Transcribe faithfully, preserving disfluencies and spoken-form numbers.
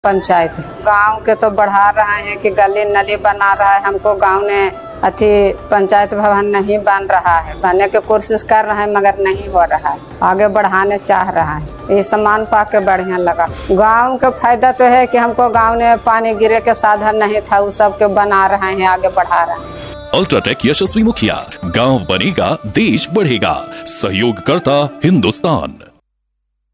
पंचायत है। गांव के तो बढ़ा रहे हैं कि गली नली बना रहा है। हमको गांव ने अति पंचायत भवन नहीं बन रहा है, बनने की कोशिश कर रहे हैं मगर नहीं हो रहा है। आगे बढ़ाने चाह रहा है। ये सामान पा के बढ़िया लगा। गांव का फायदा तो है कि हमको गांव ने पानी गिरे के साधन नहीं था, वो सब के बना रहे हैं, आगे बढ़ा रहे हैं। अल्ट्राटेक यशस्वी मुखिया, गांव बनेगा देश बढ़ेगा, सहयोग करता हिंदुस्तान।